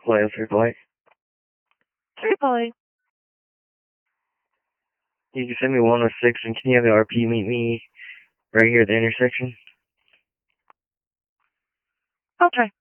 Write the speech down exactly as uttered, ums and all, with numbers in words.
Hello, Triple A. Triple A. You can send me one oh six, and can you have the R P meet me right here at the intersection? I'll try.